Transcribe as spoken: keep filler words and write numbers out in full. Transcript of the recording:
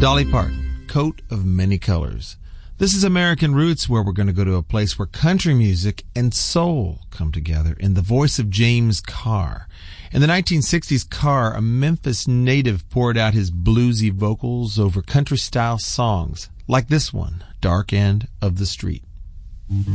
Dolly Parton, Coat of Many Colors. This is American Roots, where we're going to go to a place where country music and soul come together in the voice of James Carr. In the nineteen sixties, Carr, a Memphis native, poured out his bluesy vocals over country-style songs like this one, Dark End of the Street.